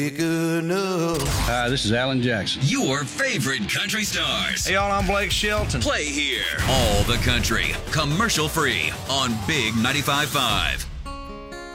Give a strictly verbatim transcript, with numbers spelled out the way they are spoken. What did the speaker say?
Good enough. Hi, this is Alan Jackson. Your favorite country stars. Hey, y'all, I'm Blake Shelton. Play here. All the country, commercial free on Big ninety-five point five.